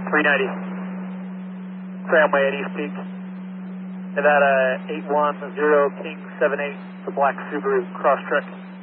390. Tramway at East Peak. Nevada 810 King 78, the black Subaru Crosstrek.